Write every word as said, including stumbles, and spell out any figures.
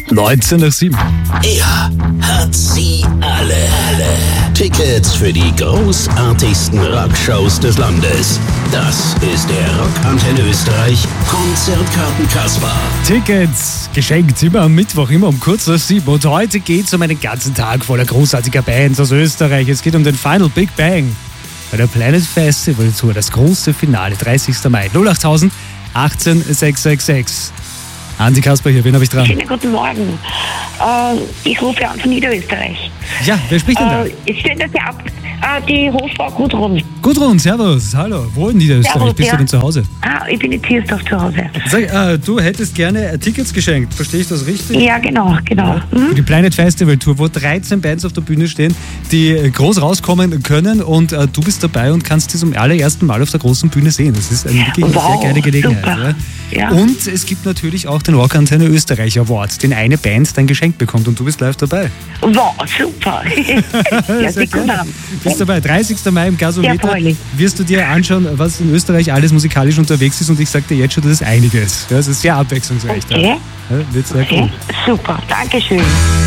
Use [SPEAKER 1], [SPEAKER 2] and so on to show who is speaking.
[SPEAKER 1] neunzehn nach sieben.
[SPEAKER 2] Er hat sie alle. Tickets für die großartigsten Rockshows des Landes. Das ist der Rockantenne Österreich Konzertkarten-Kasper.
[SPEAKER 1] Tickets geschenkt immer am Mittwoch, immer um kurz nach sieben. Und heute geht es um einen ganzen Tag voller großartiger Bands aus Österreich. Es geht um den Final Big Bang bei der Planet Festival Tour, das große Finale, dreißigsten Mai. null acht null null achtzehn sechs sechs sechs. Andi Kasper hier, wen habe ich dran?
[SPEAKER 3] Schönen guten Morgen. Äh, ich rufe an von Niederösterreich.
[SPEAKER 1] Ja, wer spricht denn da?
[SPEAKER 3] Äh, ich stelle das ja ab. Äh, die Hofbau Gudrun.
[SPEAKER 1] Gudrun, servus, hallo. Wo in Niederösterreich
[SPEAKER 3] Servus,
[SPEAKER 1] bist
[SPEAKER 3] ja.
[SPEAKER 1] du denn zu Hause?
[SPEAKER 3] Ah, ich bin in Tiersdorf zu Hause.
[SPEAKER 1] Sag, äh, du hättest gerne Tickets geschenkt, verstehe ich das richtig?
[SPEAKER 3] Ja, genau, genau.
[SPEAKER 1] Ja.
[SPEAKER 3] Hm?
[SPEAKER 1] Für die Planet Festival Tour, wo dreizehn Bands auf der Bühne stehen, die äh, groß rauskommen können und äh, du bist dabei und kannst die zum allerersten Mal auf der großen Bühne sehen. Das ist eine wirklich
[SPEAKER 3] Wow,
[SPEAKER 1] sehr geile Gelegenheit.
[SPEAKER 3] super.
[SPEAKER 1] Ja.
[SPEAKER 3] Ja.
[SPEAKER 1] Und es gibt natürlich auch den Rockantenne Österreich Award, den eine Band dein Geschenk bekommt und du bist live dabei.
[SPEAKER 3] Wow, super. ja,
[SPEAKER 1] Sehr
[SPEAKER 3] Sie kommen
[SPEAKER 1] geil.
[SPEAKER 3] an.
[SPEAKER 1] Bist dabei, dreißigsten Mai im Gasometer.
[SPEAKER 3] Sehr freulich.
[SPEAKER 1] Wirst du dir anschauen, was in Österreich alles musikalisch unterwegs ist und ich sag dir jetzt schon, das ist einiges. Ja, es ist sehr abwechslungsreich.
[SPEAKER 3] Okay.
[SPEAKER 1] Da. Ja, wird sehr
[SPEAKER 3] Okay,
[SPEAKER 1] cool.
[SPEAKER 3] super. Dankeschön.